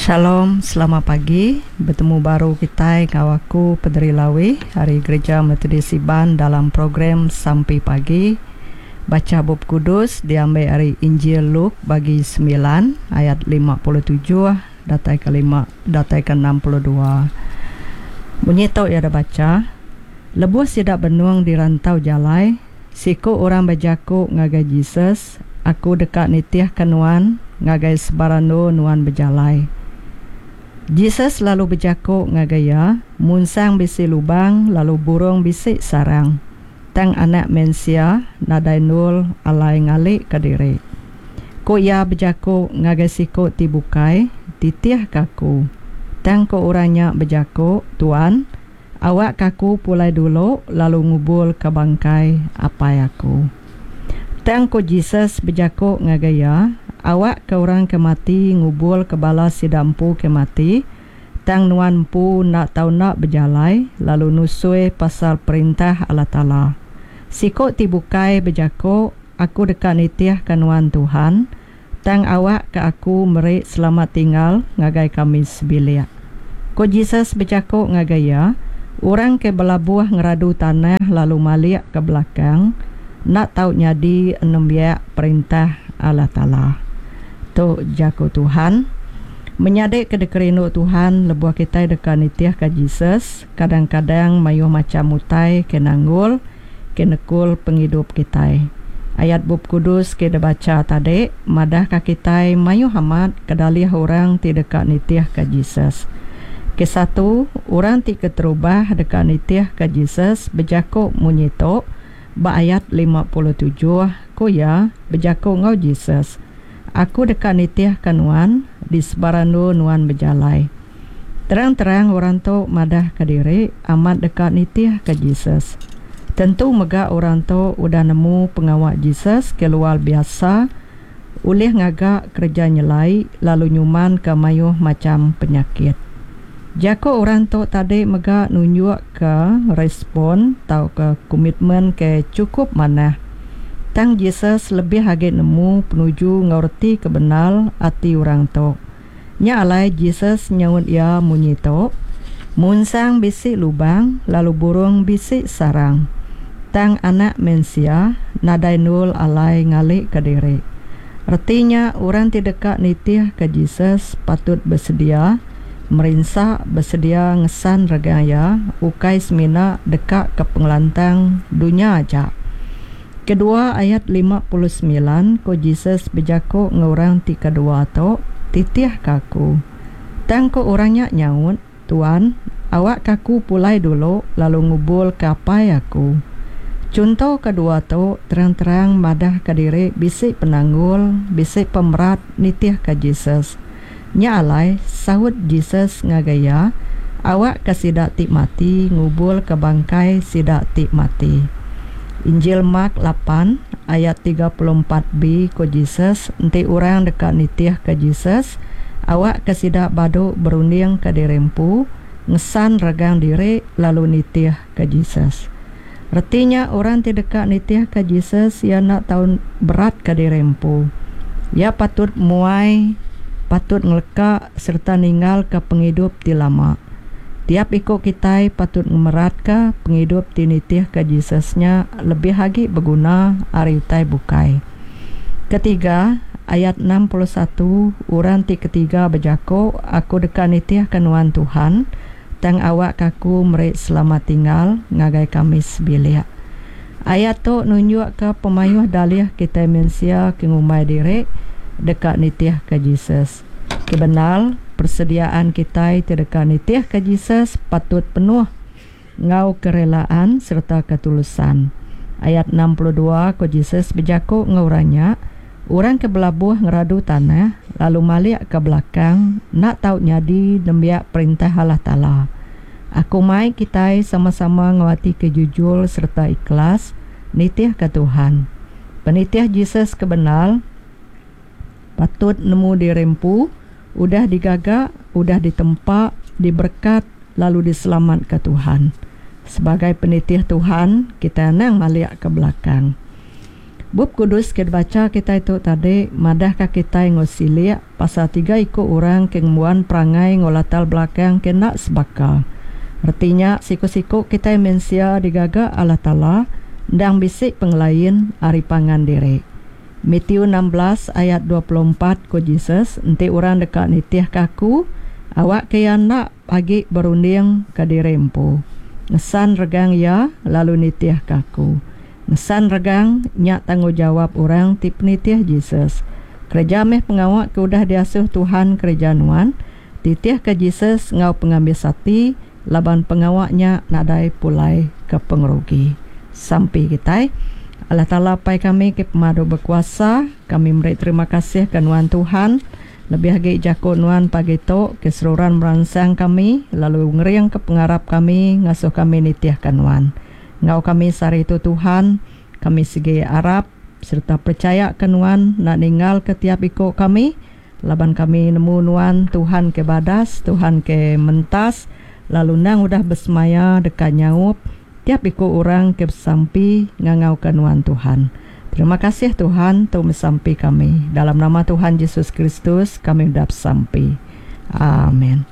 Shalom, selamat pagi. Bertemu baru kita kawaku Pedri Lawi hari Gereja Metodis Iban dalam program Sampai Pagi. Baca bab kudus diambil dari Injil Luke bagi 9 ayat 57 datai ke 62. Bunyi tau ya ada baca. Lebuh sidak benuang di rantau jalai, siku orang berjaku ngagai Jesus, aku dekat nitiah kenuan ngagai sebarano nuan berjalai. Jesus lalu berjaku ngagaya, munsang bisi lubang, lalu burung bisi sarang. Tang anak mensia, nadai nul alai ngalik kediri. Ko ia berjaku ngagai siku tibukai, titiah kaku. Tang ko orangnya berjaku, Tuan, awak kaku pulai dulu, lalu ngubul ke bangkai apa aku. Tang ko Jesus berjaku ngagaya, awak ke orang kemati ngubul ke bala sidampu kemati, tang nuan pu nak tahu nak berjalai, lalu nusui pasal perintah Allah Ta'ala. Sikok tibukai berjaku, aku dekat nitiah kanuan Tuhan, tang awak ke aku merik selamat tinggal ngagai kami sebilia. Ko Jesus berjaku ngagaya, orang ke belabuah ngeradu tanah lalu maliak ke belakang, nak tahu nyadi enembiak perintah Allah Ta'ala. Tu jaku Tuhan menyadek ke dekerino Tuhan lebuah kita dekat nitiah ke Jesus, kadang-kadang mayuh macam mutai ke nanggul ke nekul penghidup kita. Ayat bab kudus ke baca tadi madah ka kita mayuh amat kedalih orang ti dekat nitiah ke Jesus. Ke satu orang ti keterubah dekat nitiah ke Jesus berjaku munyito ba ayat 57 ko ya berjaku ngau Jesus, aku dekat nitiah kanuan di sebarano nuan berjalai. Terang-terang orang tu madah ke diri amat dekat nitiah ke Jesus. Tentu mega orang tu udah nemu pengawak Jesus keluar biasa, ulih ngagak kerja nyelai lalu nyuman ke mayuh macam penyakit. Jako orang tu tadi mega nunjuk ke respon tau ke komitmen ke cukup mana. Tang Jesus lebih hagit nemu penuju ngerti kebenal hati orang tu. Nya alai Jesus nyaut ia munyi tu, munsang bisi lubang, lalu burung bisi sarang. Tang anak mensia, nadai nul alai ngalik ke diri. Artinya orang tidak nitiah ke Jesus patut bersedia, merinsa bersedia ngesan regaya, ukai semina dekat ke pengelantang dunia aja. Kedua ayat 59 ko Jesus berjaku ngorang ti kedua tu titiah kaku. Tang ko orangnya nyaut, Tuan, awak kaku pulai dulu lalu ngubul ke apa aku. Contoh kedua tu terang-terang madah ke diri bisik penanggul, bisik pemerat nitiah ke Jesus. Nya alai sahut Jesus ngagaya, awak ke sidak tik mati ngubul ke bangkai sidak tik mati. Injil Mark 8 ayat 34b ko Jesus, enti orang dekat nitiah ke Jesus, awak ke sidak baduk berunding ke dirempu, ngesan regang diri lalu nitiah ke Jesus. Artinya orang tidak nitiah ke Jesus ia nak tahu berat ke dirempu. Ia patut muai, patut ngeleka serta ninggal ke penghidup ti lama. Tiap ikut kita patut memerat ke penghidup ti nitiah ke Jesusnya lebih hagi berguna ari utai bukai. Ketiga ayat 61 orang ti ketiga berjaku, aku dekat nitiah kenuan Tuhan, tang awak kaku merik selamat tinggal ngagai kami sebilia. Ayat tu nunjuk ke pemayuh daliah kita mensia ke ngumai diri dekat nitiah ke Jesus. Kebenal persediaan kita terdekat nitiah ke Jesus patut penuh ngau kerelaan serta ketulusan. Ayat 62 ko Jesus berjaku nguranya, orang ke belabuh ngeradu tanah lalu maliak ke belakang nak tahu nyadi nembiak perintah Allah Ta'ala. Aku mai kita sama-sama ngawati kejujur serta ikhlas nitiah ke Tuhan. Penitiah Jesus kebenal patut nemu dirempu, udah digagak, udah ditempa, diberkat, lalu diselamat ke Tuhan. Sebagai penitiah Tuhan, kita nang maliak ke belakang. Bub kudus kita baca kita itu tadi madahkah kita ngosilia pasal 3 ikut orang kemuan perangai ngolatal belakang kena sebaka. Artinya siku-siku kita mensia digaga Allah Ta'ala dan bisik penglain ari pangan diri. Matius 16 ayat 24 ko Jesus, enti orang dekat nitiah kaku, awak kaya nak pagi berunding ke dirempo. Ngesan regang ya, lalu nitiah kaku. Ngesan regang nyak tanggungjawab orang tip nitiah Jesus. Kerja meh pengawak ke udah diasuh Tuhan kerjaanuan, titiah ke Jesus ngau pengambil sati, laban pengawaknya nadai pulai ke pengerugi. Sampai kita Allah Ta'ala pai kami ke pemadu berkuasa, kami beri terima kasih ke Nuan Tuhan, lebih lagi jako Nuan pagi to keseluruhan merangsang kami, lalu ngeriang ke pengarap kami, ngasuh kami nitiah ke Nuan. Ngau kami sari itu Tuhan, kami segi Arab, serta percaya ke Nuan, nak ninggal ke tiap ikut kami, laban kami nemu Nuan Tuhan ke badas, Tuhan ke mentas, lalu nang udah bersemaya dekat nyaup, tiap ikut orang ke sampi ngangau ke Nuan Tuhan. Terima kasih Tuhan tu mesampi kami. Dalam nama Tuhan Yesus Kristus kami udah sampi. Amin.